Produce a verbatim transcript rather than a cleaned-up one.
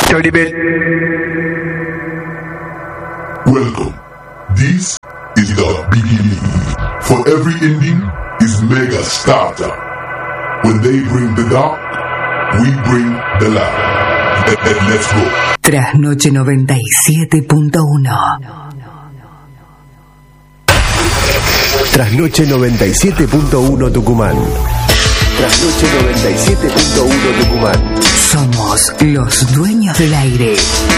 Dirty bit. Welcome. This is the beginning. For every ending is mega starter. When they bring the dark, we bring the light. Let, let, let's go. Trasnoche noventa y siete punto uno. Trasnoche noventa y siete punto uno Tucumán. Trasnoche noventa y siete punto uno Tucumán. Somos los dueños del aire.